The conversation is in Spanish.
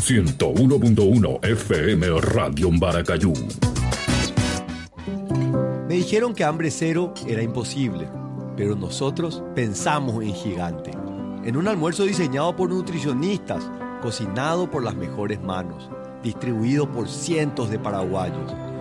101.1 FM Radio Maracayú. Me dijeron que hambre cero era imposible, pero nosotros pensamos en gigante. En un almuerzo diseñado por nutricionistas, cocinado por las mejores manos, distribuido por cientos de paraguayos.